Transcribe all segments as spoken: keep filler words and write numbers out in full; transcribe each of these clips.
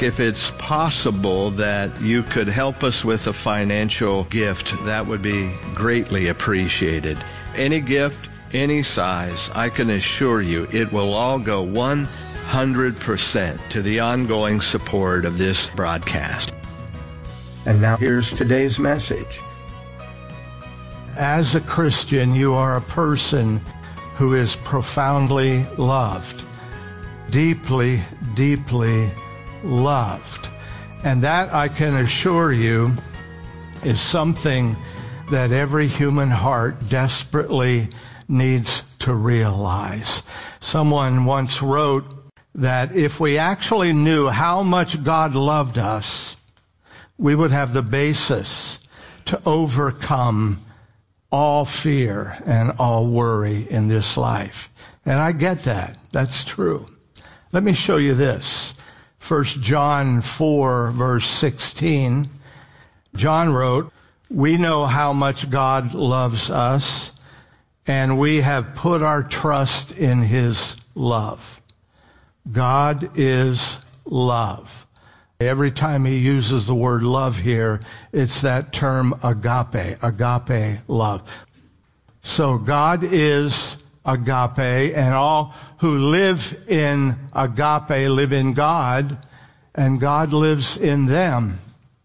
ask if it's possible that you could help us with a financial gift. That would be greatly appreciated. Any gift, any size, I can assure you it will all go one hundred percent to the ongoing support of this broadcast. And now here's today's message. As a Christian, you are a person who is profoundly loved. Deeply, deeply loved. And that, I can assure you, is something that every human heart desperately needs to realize. Someone once wrote that if we actually knew how much God loved us, we would have the basis to overcome all fear and all worry in this life. And I get that. That's true. Let me show you this. First John four, verse sixteen. John wrote, "We know how much God loves us, and we have put our trust in his love." God is love. Every time he uses the word love here, it's that term agape, agape love. So God is agape, and all who live in agape live in God, and God lives in them.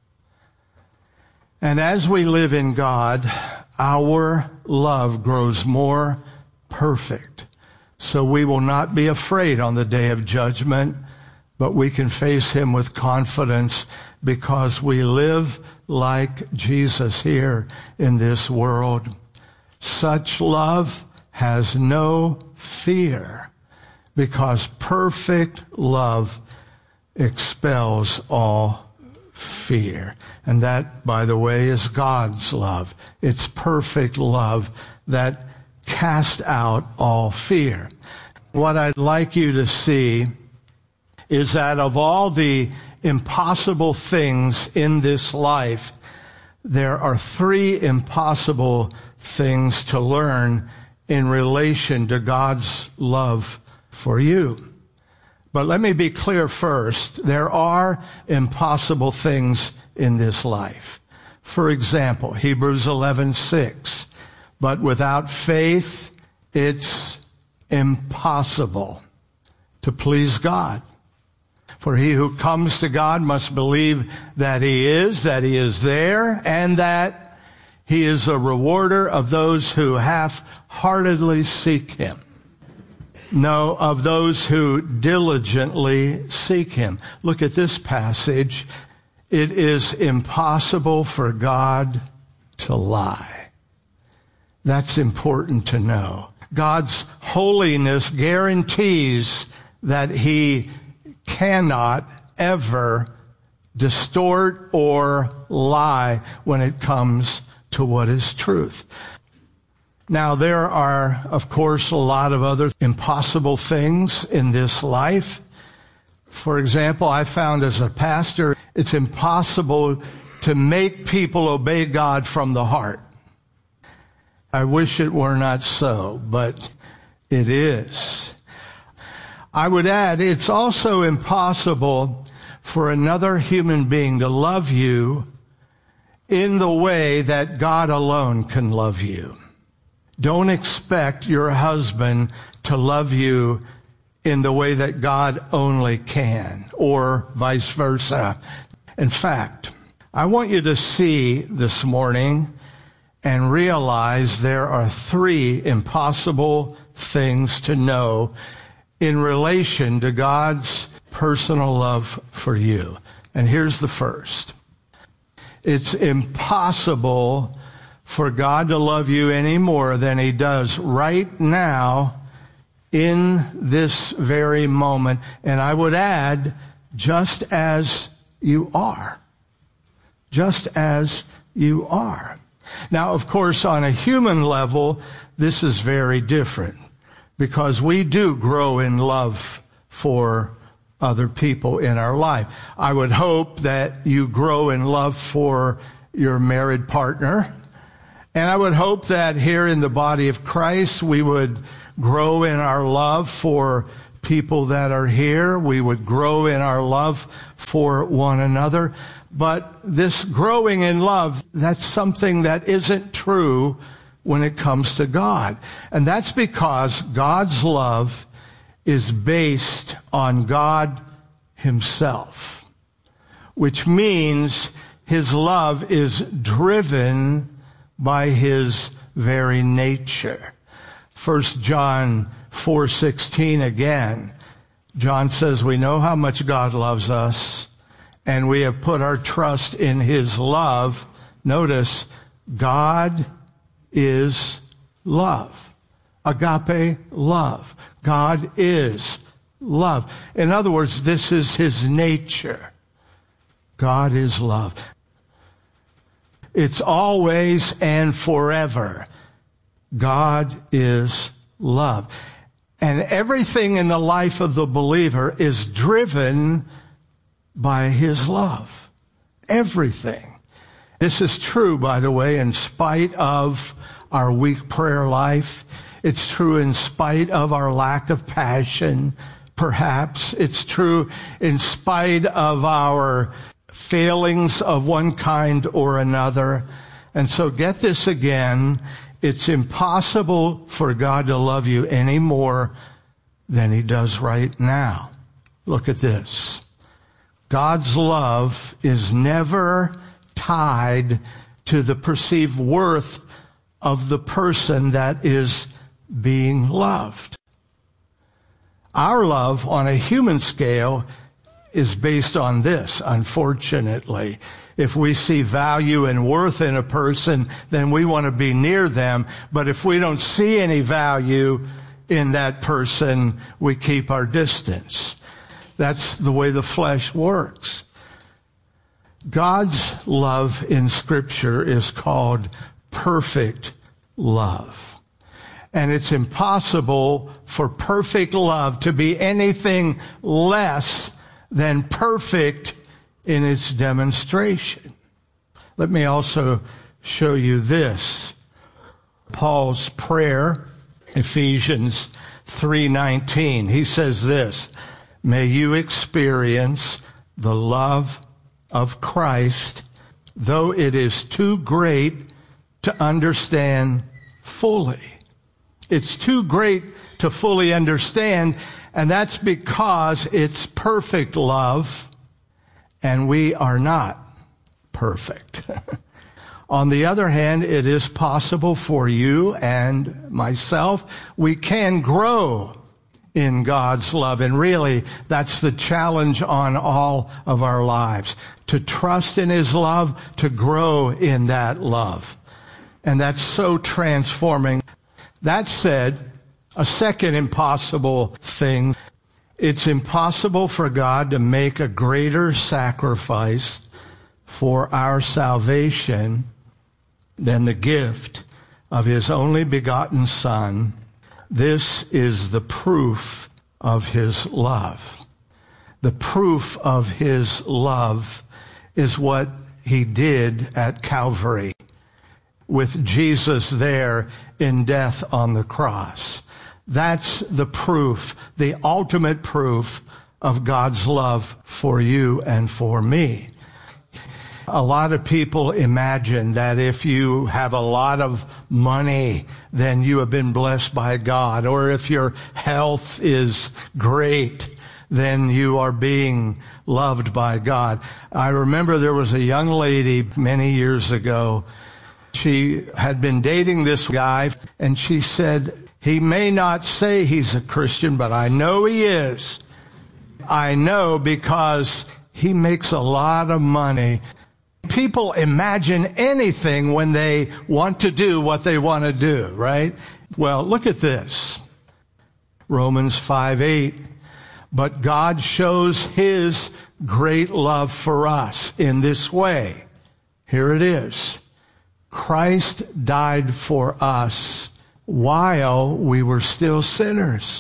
And as we live in God, our love grows more perfect. So we will not be afraid on the day of judgment, but we can face him with confidence because we live like Jesus here in this world. Such love has no fear because perfect love expels all fear. And that, by the way, is God's love. It's perfect love that casts out all fear. What I'd like you to see is that of all the impossible things in this life, there are three impossible things to learn in relation to God's love for you. But let me be clear first. There are impossible things in this life. For example, Hebrews eleven six. But without faith, it's impossible to please God. For he who comes to God must believe that he is, that he is there, and that he is a rewarder of those who half-heartedly seek him. No, of those who diligently seek him. Look at this passage. It is impossible for God to lie. That's important to know. God's holiness guarantees that he cannot ever distort or lie when it comes to what is truth. Now, there are, of course, a lot of other impossible things in this life. For example, I found as a pastor, it's impossible to make people obey God from the heart. I wish it were not so, but it is. I would add, it's also impossible for another human being to love you in the way that God alone can love you. Don't expect your husband to love you in the way that God only can, or vice versa. In fact, I want you to see this morning and realize there are three impossible things to know in relation to God's personal love for you. And here's the first. It's impossible for God to love you any more than he does right now in this very moment. And I would add, just as you are. Just as you are. Now, of course, on a human level, this is very different because we do grow in love for other people in our life. I would hope that you grow in love for your married partner. And I would hope that here in the body of Christ, we would grow in our love for people that are here. We would grow in our love for one another. But this growing in love, that's something that isn't true when it comes to God. And that's because God's love is based on God Himself, which means His love is driven by His very nature. First John four sixteen again, John says, we know how much God loves us, and we have put our trust in His love. Notice, God is love. Agape love. God is love. In other words, this is His nature. God is love. It's always and forever. God is love. And everything in the life of the believer is driven by His love. Everything. This is true, by the way, in spite of our weak prayer life. It's true in spite of our lack of passion, perhaps. It's true in spite of our failings of one kind or another. And so get this again. It's impossible for God to love you any more than He does right now. Look at this. God's love is never tied to the perceived worth of the person that is being loved. Our love on a human scale is based on this, unfortunately. If we see value and worth in a person, then we want to be near them. But if we don't see any value in that person, we keep our distance. That's the way the flesh works. God's love in Scripture is called perfect love. And it's impossible for perfect love to be anything less than perfect in its demonstration. Let me also show you this. Paul's prayer, Ephesians three nineteen. He says this, may you experience the love of Christ, though it is too great to understand fully. It's too great to fully understand, and that's because it's perfect love, and we are not perfect. On the other hand, it is possible for you and myself. We can grow in God's love, and really, that's the challenge on all of our lives. To trust in His love, to grow in that love. And that's so transforming. That said, a second impossible thing, it's impossible for God to make a greater sacrifice for our salvation than the gift of His only begotten Son. This is the proof of His love. The proof of His love is what He did at Calvary with Jesus there in death on the cross. That's the proof, the ultimate proof of God's love for you and for me. A lot of people imagine that if you have a lot of money, then you have been blessed by God. Or if your health is great, then you are being loved by God. I remember there was a young lady many years ago. She had been dating this guy, and she said, he may not say he's a Christian, but I know he is. I know because he makes a lot of money. People imagine anything when they want to do what they want to do, right? Well, look at this. Romans five eight. But God shows His great love for us in this way. Here it is. Christ died for us while we were still sinners.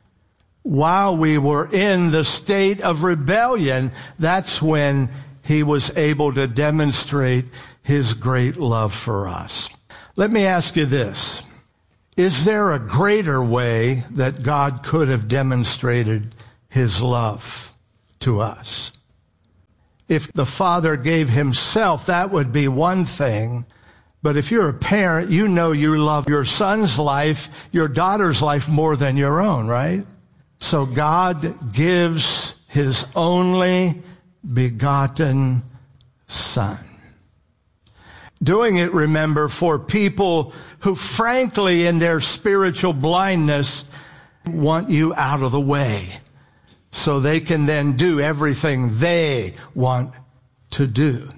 While we were in the state of rebellion, that's when He was able to demonstrate His great love for us. Let me ask you this. Is there a greater way that God could have demonstrated his love to us? If the Father gave himself, that would be one thing. But if you're a parent, you know you love your son's life, your daughter's life more than your own, right? So God gives his only begotten Son. Doing it, remember, for people who frankly in their spiritual blindness want you out of the way so they can then do everything they want to do.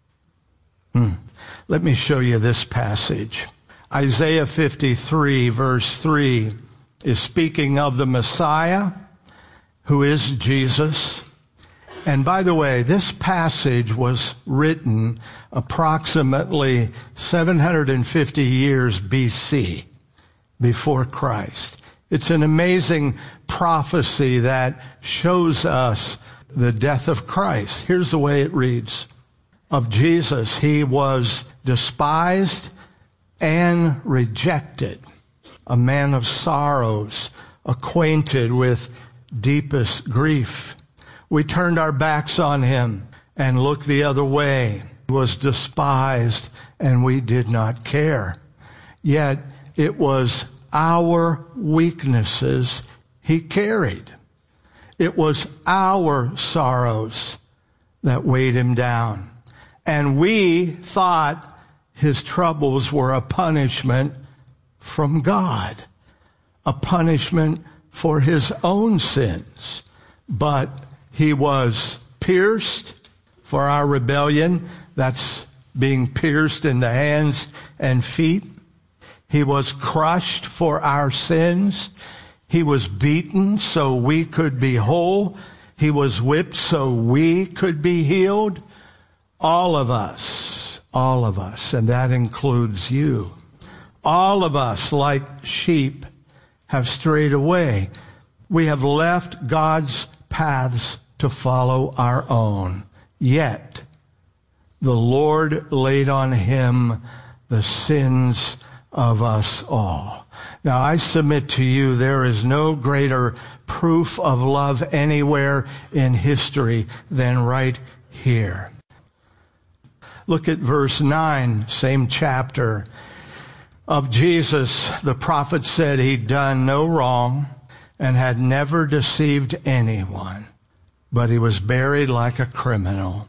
Hmm. Let me show you this passage. Isaiah fifty-three, verse three, is speaking of the Messiah, who is Jesus. And by the way, this passage was written approximately seven hundred fifty years B C, before Christ. It's an amazing prophecy that shows us the death of Christ. Here's the way it reads. Of Jesus, he was despised and rejected, a man of sorrows, acquainted with deepest grief. We turned our backs on him and looked the other way. He was despised and we did not care. Yet it was our weaknesses he carried. It was our sorrows that weighed him down. And we thought his troubles were a punishment from God, a punishment for his own sins. But he was pierced for our rebellion. That's being pierced in the hands and feet. He was crushed for our sins. He was beaten so we could be whole. He was whipped so we could be healed. All of us, all of us, and that includes you. All of us, like sheep, have strayed away. We have left God's paths to follow our own. Yet, the Lord laid on him the sins of us all. Now, I submit to you, there is no greater proof of love anywhere in history than right here. Look at verse nine, same chapter. Of Jesus, the prophet said he'd done no wrong and had never deceived anyone, but he was buried like a criminal.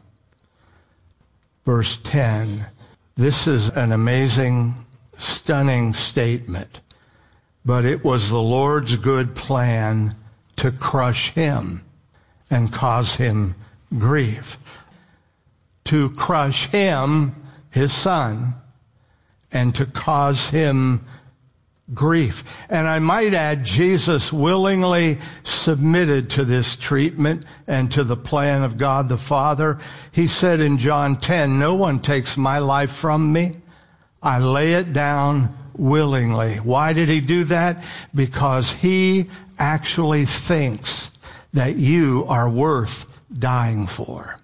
Verse ten, this is an amazing, stunning statement, but it was the Lord's good plan to crush him and cause him grief. To crush him, his son, and to cause him grief. And I might add, Jesus willingly submitted to this treatment and to the plan of God the Father. He said in John ten, no one takes my life from me. I lay it down willingly. Why did he do that? Because he actually thinks that you are worth dying for.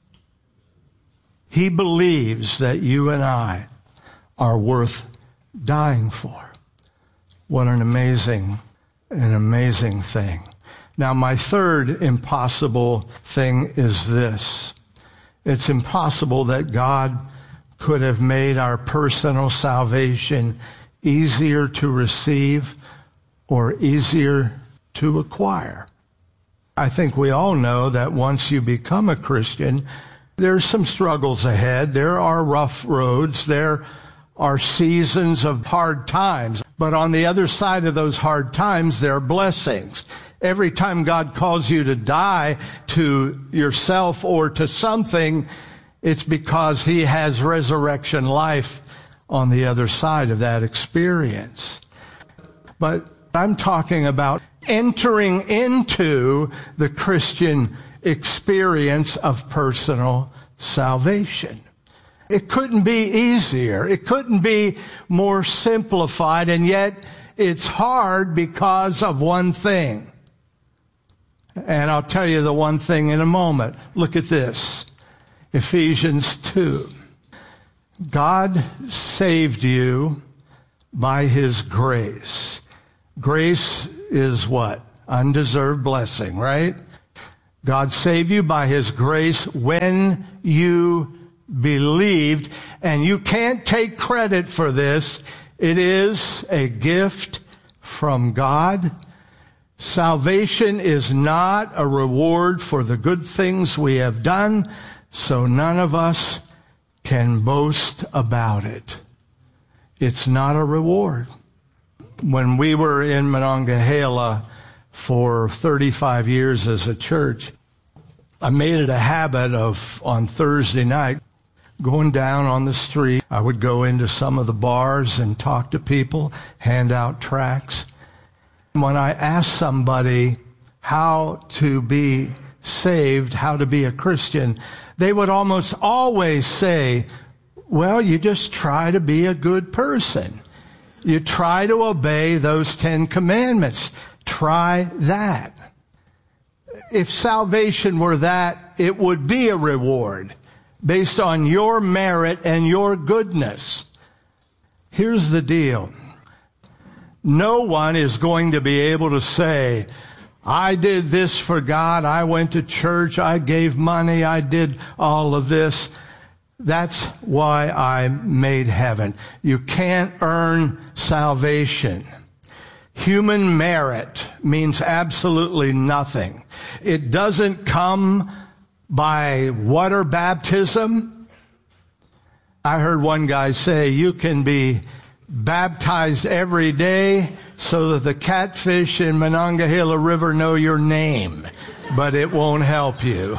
He believes that you and I are worth dying for. What an amazing, an amazing thing. Now, my third impossible thing is this. It's impossible that God could have made our personal salvation easier to receive or easier to acquire. I think we all know that once you become a Christian, there's some struggles ahead. There are rough roads. There are seasons of hard times. But on the other side of those hard times, there are blessings. Every time God calls you to die to yourself or to something, it's because he has resurrection life on the other side of that experience. But I'm talking about entering into the Christian experience of personal salvation. It couldn't be easier. It couldn't be more simplified, and yet it's hard because of one thing. And I'll tell you the one thing in a moment. Look at this. Ephesians two. God saved you by his grace. Grace is what? Undeserved blessing, right? God saved you by his grace when you believed, and you can't take credit for this. It is a gift from God. Salvation is not a reward for the good things we have done, so none of us can boast about it. It's not a reward. When we were in Monongahela for thirty-five years as a church, I made it a habit of, on Thursday night, going down on the street. I would go into some of the bars and talk to people, hand out tracts. When I asked somebody how to be saved, how to be a Christian, they would almost always say, well, you just try to be a good person. You try to obey those Ten Commandments. Try that. If salvation were that, it would be a reward based on your merit and your goodness. Here's the deal. No one is going to be able to say, I did this for God, I went to church, I gave money, I did all of this. That's why I made heaven. You can't earn salvation. Human merit means absolutely nothing. It doesn't come by water baptism. I heard one guy say, you can be baptized every day so that the catfish in Monongahela River know your name, but it won't help you.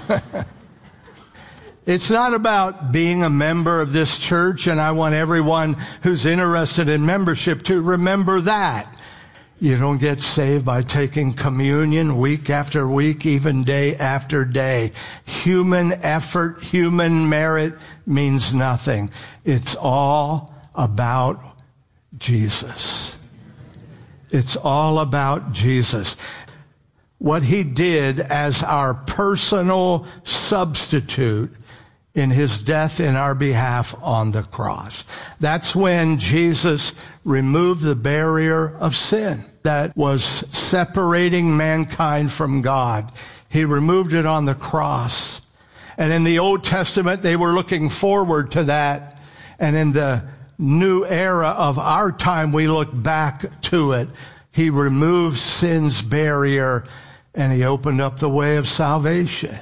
It's not about being a member of this church, and I want everyone who's interested in membership to remember that. You don't get saved by taking communion week after week, even day after day. Human effort, human merit means nothing. It's all about Jesus. It's all about Jesus. What he did as our personal substitute in his death in our behalf on the cross. That's when Jesus removed the barrier of sin that was separating mankind from God. He removed it on the cross. And in the Old Testament, they were looking forward to that. And in the new era of our time, we look back to it. He removed sin's barrier and he opened up the way of salvation.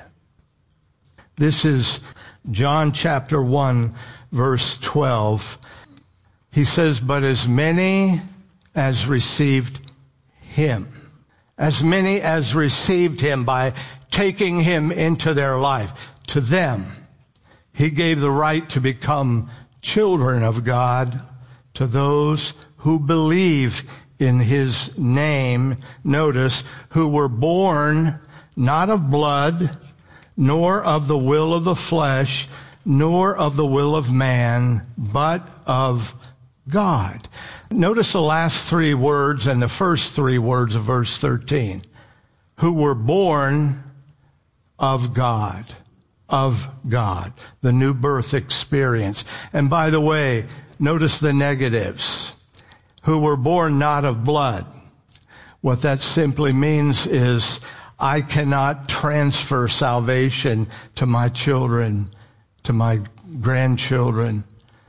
This is John chapter one, verse twelve. He says, but as many as received him, as many as received him by taking him into their life, to them, he gave the right to become children of God, to those who believe in his name. Notice, who were born not of blood, nor of the will of the flesh, nor of the will of man, but of God. Notice the last three words and the first three words of verse thirteen. Who were born of God. Of God. The new birth experience. And by the way, notice the negatives. Who were born not of blood. What that simply means is, I cannot transfer salvation to my children, to my grandchildren.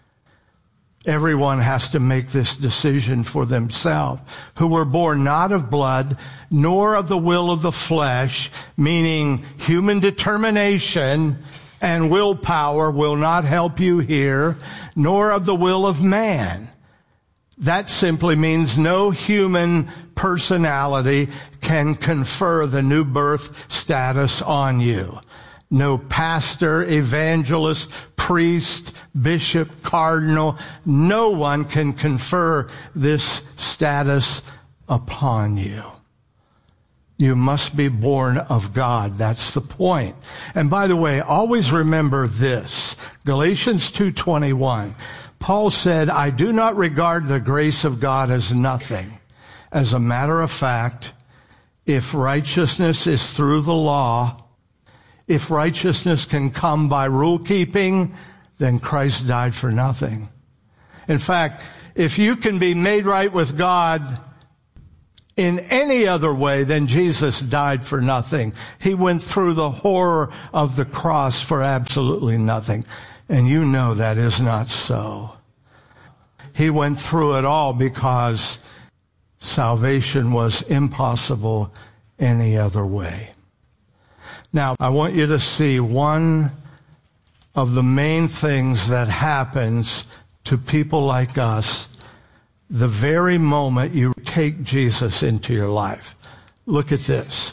Everyone has to make this decision for themselves. Who were born not of blood, nor of the will of the flesh, meaning human determination and willpower will not help you here, nor of the will of man. That simply means no human personality can confer the new birth status on you. No pastor, evangelist, priest, bishop, cardinal, no one can confer this status upon you. You must be born of God. That's the point. And by the way, always remember this. Galatians two twenty-one. Paul said, I do not regard the grace of God as nothing. As a matter of fact, if righteousness is through the law, if righteousness can come by rule keeping, then Christ died for nothing. In fact, If you can be made right with God in any other way, then Jesus died for nothing. He went through the horror of the cross for absolutely nothing. And you know that is not so. He went through it all because salvation was impossible any other way. Now, I want you to see one of the main things that happens to people like us the very moment you take Jesus into your life. Look at this.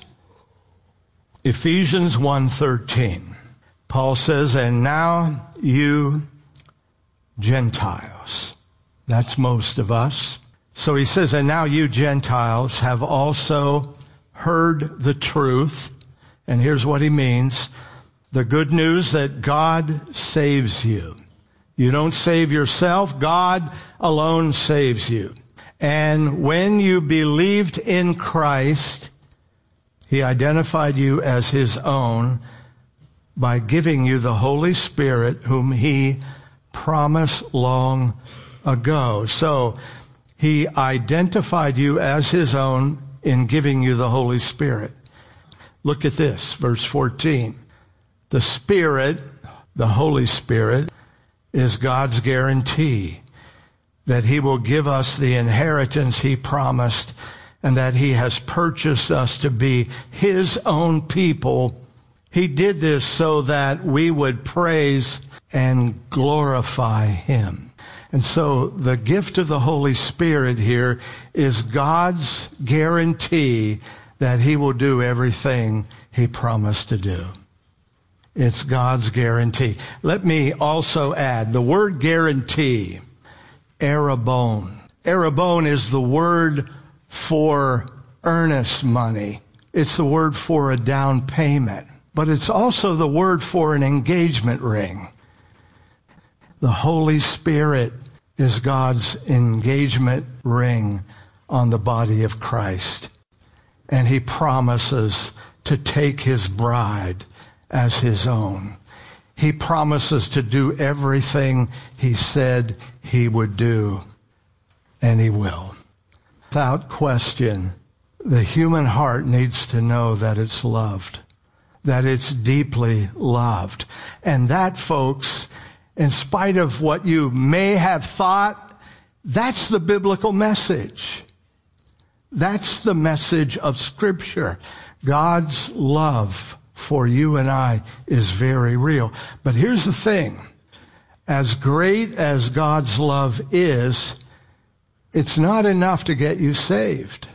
Ephesians one thirteen. Paul says, and now you Gentiles. That's most of us. So he says, and now you Gentiles have also heard the truth. And here's what he means. The good news that God saves you. You don't save yourself. God alone saves you. And when you believed in Christ, he identified you as his own by giving you the Holy Spirit, whom he promised long ago. So he identified you as his own in giving you the Holy Spirit. Look at this, verse fourteen. The Spirit, the Holy Spirit, is God's guarantee that he will give us the inheritance he promised and that he has purchased us to be his own people. He did this so that we would praise and glorify him. And so the gift of the Holy Spirit here is God's guarantee that he will do everything he promised to do. It's God's guarantee. Let me also add the word guarantee, arrabon. Arrabon is the word for earnest money. It's the word for a down payment. But it's also the word for an engagement ring. The Holy Spirit is God's engagement ring on the body of Christ. And he promises to take his bride as his own. He promises to do everything he said he would do, and he will. Without question, the human heart needs to know that it's loved, that it's deeply loved. And that, folks, in spite of what you may have thought, that's the biblical message. That's the message of Scripture. God's love for you and I is very real. But here's the thing. As great as God's love is, it's not enough to get you saved.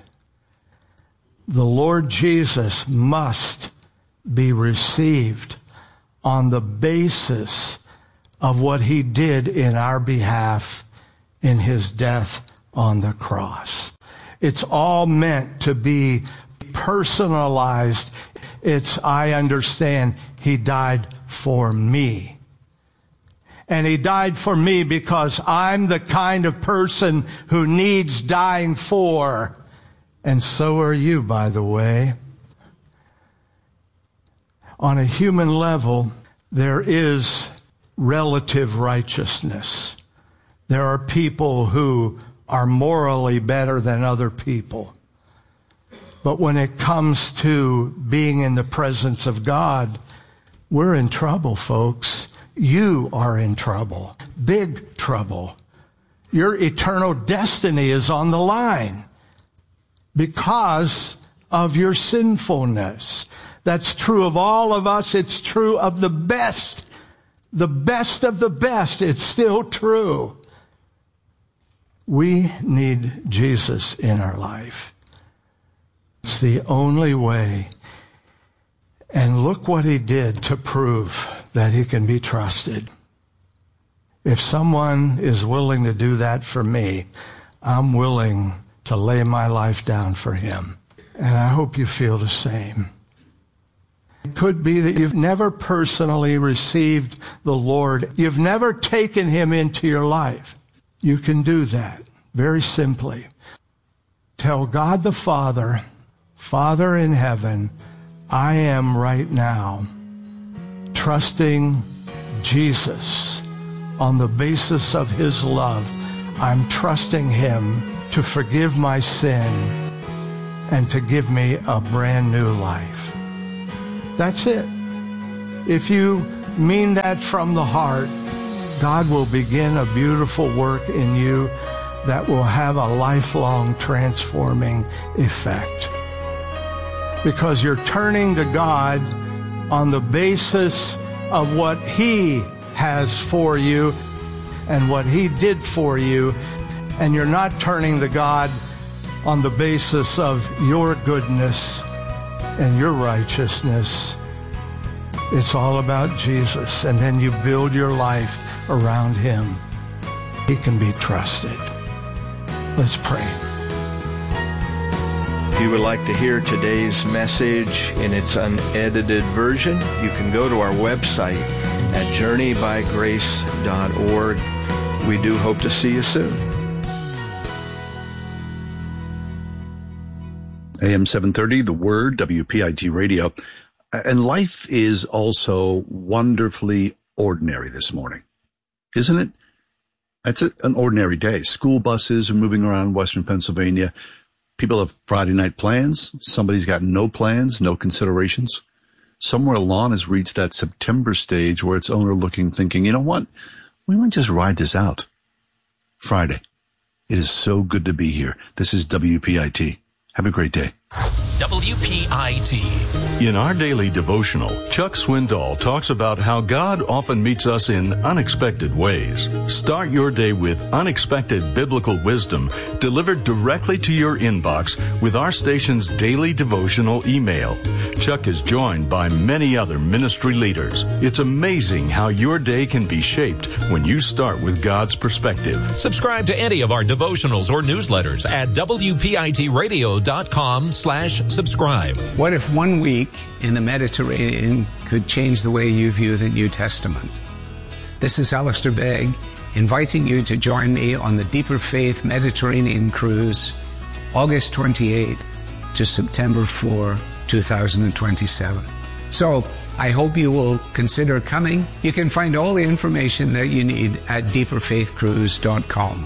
The Lord Jesus must be received on the basis of what he did in our behalf in his death on the cross. It's all meant to be personalized. It's, I understand, he died for me. And he died for me because I'm the kind of person who needs dying for. And so are you, by the way. On a human level, there is relative righteousness. There are people who are morally better than other people. But when it comes to being in the presence of God, we're in trouble, folks. You are in trouble. Big trouble. Your eternal destiny is on the line because of your sinfulness. That's true of all of us. It's true of the best. The best of the best. It's still true. We need Jesus in our life. It's the only way. And look what he did to prove that he can be trusted. If someone is willing to do that for me, I'm willing to lay my life down for him. And I hope you feel the same. It could be that you've never personally received the Lord. You've never taken him into your life. You can do that very simply. Tell God the Father, Father in heaven, I am right now trusting Jesus on the basis of his love. I'm trusting Him to forgive my sin and to give me a brand new life. That's it. If you mean that from the heart, God will begin a beautiful work in you that will have a lifelong transforming effect. Because you're turning to God on the basis of what He has for you and what He did for you, and you're not turning to God on the basis of your goodness and your righteousness. It's all about Jesus, and then you build your life around Him. He can be trusted. Let's pray. If you would like to hear today's message in its unedited version, you can go to our website at journey by grace dot org. We do hope to see you soon. A M seven thirty, The Word, W P I T Radio. And life is also wonderfully ordinary this morning, isn't it? It's a, an ordinary day. School buses are moving around Western Pennsylvania. People have Friday night plans. Somebody's got no plans, no considerations. Somewhere a lawn has reached that September stage where its owner looking, thinking, you know what? We might just ride this out. Friday. It is so good to be here. This is W P I T. Have a great day. W P I T. In our daily devotional, Chuck Swindoll talks about how God often meets us in unexpected ways. Start your day with unexpected biblical wisdom delivered directly to your inbox with our station's daily devotional email. Chuck is joined by many other ministry leaders. It's amazing how your day can be shaped when you start with God's perspective. Subscribe to any of our devotionals or newsletters at W P I T radio dot com slash subscribe. What if one week in the Mediterranean could change the way you view the New Testament? This is Alistair Begg inviting you to join me on the Deeper Faith Mediterranean Cruise, August twenty-eighth to September fourth, two thousand twenty-seven. So I hope you will consider coming. You can find all the information that you need at deeper faith cruise dot com.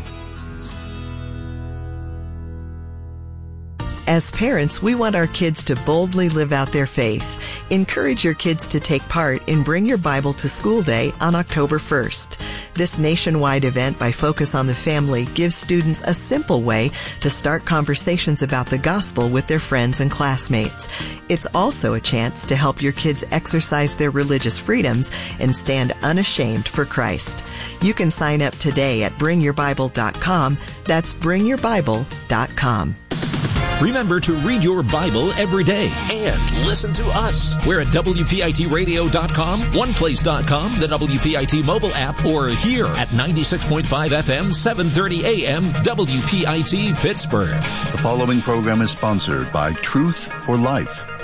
As parents, we want our kids to boldly live out their faith. Encourage your kids to take part in Bring Your Bible to School Day on October first. This nationwide event by Focus on the Family gives students a simple way to start conversations about the gospel with their friends and classmates. It's also a chance to help your kids exercise their religious freedoms and stand unashamed for Christ. You can sign up today at bring your bible dot com. That's bring your bible dot com. Remember to read your Bible every day and listen to us. We're at W P I T radio dot com, one place dot com, the W P I T mobile app, or here at ninety-six point five F M, seven thirty A M, W P I T Pittsburgh. The following program is sponsored by Truth for Life.